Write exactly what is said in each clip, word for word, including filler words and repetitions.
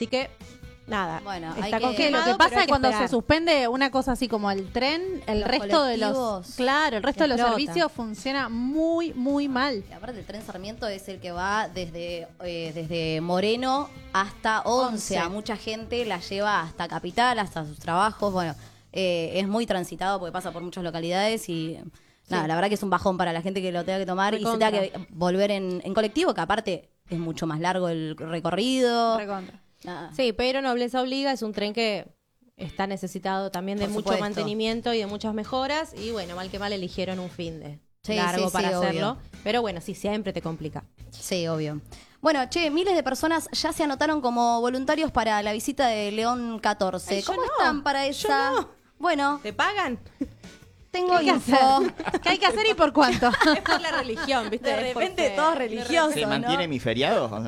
Así que, nada, Bueno, hay está que- confirmado, Lo que pero pasa hay es cuando esperar. se suspende una cosa así como el tren, el Los resto de los colectivos claro, el resto de los explota. servicios funciona muy muy mal. Y aparte el tren Sarmiento es el que va desde, eh, desde Moreno hasta Once. Once. A mucha gente la lleva hasta Capital, hasta sus trabajos. Bueno, eh, es muy transitado porque pasa por muchas localidades y nada, la verdad que es un bajón para la gente que lo tenga que tomar Recontra. y se tenga que volver en, en colectivo, que aparte es mucho más largo el recorrido. Recontra. Nada. Sí, pero Nobleza Obliga es un tren que está necesitado también de Por mucho supuesto. mantenimiento y de muchas mejoras. Y bueno, mal que mal eligieron un fin de Sí, largo sí, para sí, hacerlo. obvio. Pero bueno, sí, siempre te complica. Sí, obvio. Bueno, che, miles de personas ya se anotaron como voluntarios para la visita de León catorce. Ay, yo ¿Cómo no. están para esa? no. Bueno, ¿Te pagan? tengo ¿Qué hay que info. hacer? ¿Qué hay que hacer y por cuánto? Es por la religión, ¿viste? De Es repente porque- todos religiosos. ¿Se ¿no? mantiene mi feriado? ¿O no?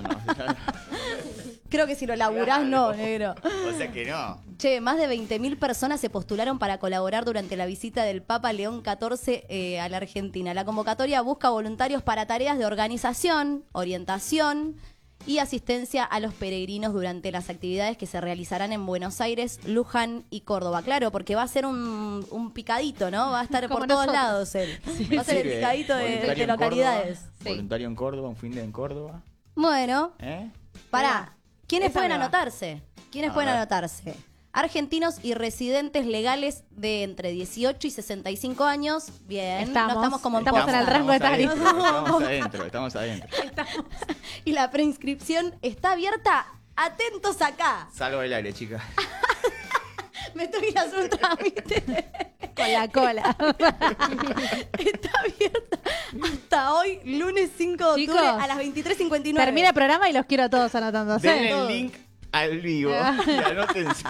Creo que si lo laburás, no, negro. O sea que no. Che, más de veinte mil personas se postularon para colaborar durante la visita del Papa León catorce eh, a la Argentina. La convocatoria busca voluntarios para tareas de organización, orientación y asistencia a los peregrinos durante las actividades que se realizarán en Buenos Aires, Luján y Córdoba. Claro, porque va a ser un, un picadito, ¿no? Va a estar Como por todos nosotros. lados él. Va a ser el Sirve, ¿eh? picadito de, Voluntario de en localidades. Córdoba, Sí. Voluntario en Córdoba, un fin de en Córdoba. Bueno, ¿Eh? pará. ¿Quiénes Esa pueden me va. anotarse? ¿Quiénes A pueden ver. anotarse? Argentinos y residentes legales de entre dieciocho y sesenta y cinco años. Bien, Estamos, no estamos como en estamos en el posta. rango etario. Estamos adentro, estamos adentro. Y la preinscripción está abierta. Atentos acá. Salgo del aire, chica. Me tengo que ir a hacer un trámite. Con la cola. Está abierta hasta hoy, lunes cinco de octubre, Chicos, a las veintitrés cincuenta y nueve. Termina el programa y los quiero a todos anotándose. Den todo. el link al vivo y anótense.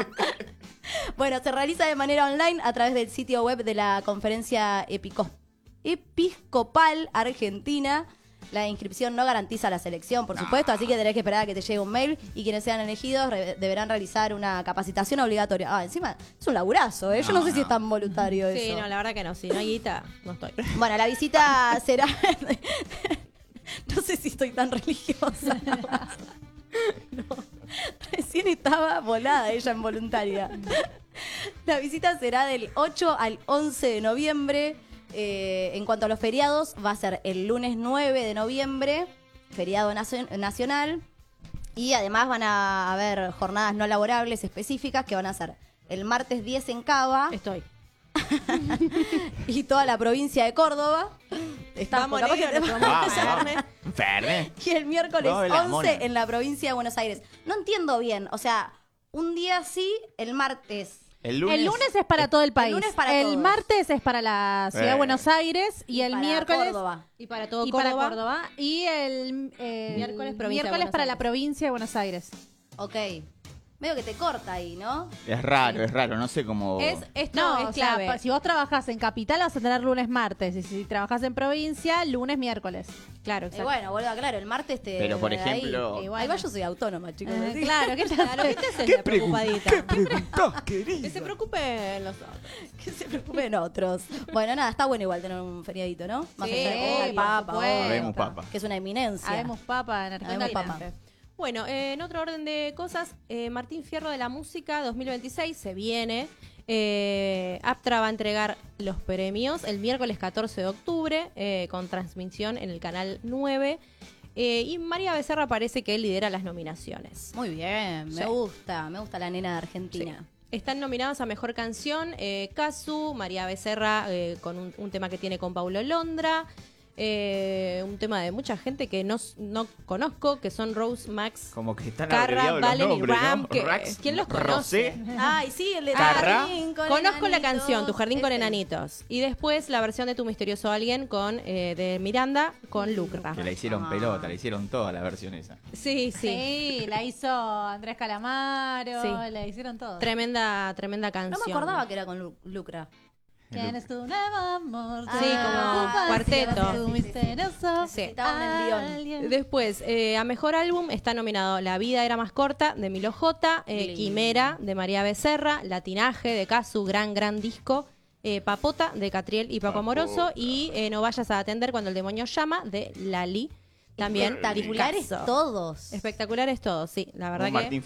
Bueno, se realiza de manera online a través del sitio web de la Conferencia Epicos- Episcopal Argentina. La inscripción no garantiza la selección, por supuesto, así que tenés que esperar a que te llegue un mail y quienes sean elegidos re- deberán realizar una capacitación obligatoria. Ah, encima es un laburazo, ¿eh? Yo no, No, sé si no. es tan voluntario Sí, eso. no, la verdad que no. Si no hay guita, no estoy. Bueno, la visita será... No sé si estoy tan religiosa. No. Recién estaba volada ella en voluntaria. La visita será del ocho al once de noviembre. Eh, en cuanto a los feriados, va a ser el lunes nueve de noviembre, feriado nacio- nacional. Y además van a haber jornadas no laborables específicas que van a ser el martes diez en Cava Estoy. y toda la provincia de Córdoba. Estamos, Vamos, capaz que negro, te- nos tomamos Vamos. un Fernet. Fernet. Y el miércoles No, las once monas. en la provincia de Buenos Aires. No entiendo bien, o sea, un día sí, el martes. El lunes, El lunes es para todo el país. lunes para el todos. martes es para la ciudad de Eh. Buenos Aires y, Y el para miércoles Córdoba. Y para todo y Córdoba. para Córdoba y el, el Miércoles, provincia de miércoles Buenos para la Aires. provincia de Buenos Aires. Ok. Veo que te corta ahí, ¿no? Es raro, es raro, no sé cómo. Es, esto No, es o sea, clave. pa- si vos trabajás en capital vas a tener lunes, martes y si trabajás en provincia, lunes, miércoles. Claro, Y exacto. bueno, boludo, claro, el martes te. Pero, por ahí- ejemplo- Ahí, va, yo soy autónoma, chicos. Eh, así. claro, ¿qué te Claro, ¿qué te haces la preocupadita? ¿Qué preguntás, querido? Que se preocupen los otros. Que se preocupen otros. Bueno, nada, está bueno igual tener un feriadito, ¿no? Más Sí, allá de que venga el por Papa, supuesto. obvio, Habemos papa. que es una eminencia. Habemos papa en Habemos Argentina. papa. Bueno, eh, en otro orden de cosas, eh, Martín Fierro de la Música dos mil veintiséis se viene. Eh, Aptra va a entregar los premios el miércoles catorce de octubre eh, con transmisión en el canal nueve. Eh, y María Becerra parece que lidera las nominaciones. Muy bien, me Sí. gusta, me gusta la nena de Argentina. Están nominados a Mejor Canción eh, Casu, María Becerra eh, con un, un tema que tiene con Paulo Londra, eh, un tema de mucha gente que no, no conozco, que son Rose, Max, Como que están Carra, abreviados los Valen y nombres, Ram, ¿no? que- Rax, ¿quién los Rosé. conoce? Ay, sí, el de tu Carra. jardín con Conozco la enanitos. canción, Tu jardín con Ese. enanitos. Y después la versión de Tu misterioso alguien con eh, de Miranda con Lucra. Que la hicieron Ah. pelota, la hicieron toda la versión esa. Sí, sí. Sí, la hizo Andrés Calamaro, Sí. la hicieron todos. Tremenda, tremenda canción. No me acordaba que era con Lu- Lucra. ¿Quién es tu nuevo amor? Sí, como Tu cuarteto. Tu misterioso Sí. Estaban en el guión. alguien. Después, eh, a Mejor Álbum está nominado La vida era más corta, de Milo J, eh, Lindo. Quimera, de María Becerra, Latinaje, de Casu, gran, gran disco, eh, Papota, de Catriel y Paco Papota. Amoroso, y eh, No vayas a atender cuando el demonio llama, de Lali, también Espectaculares discazo. todos. Espectaculares todos, sí, la verdad Un que... Martín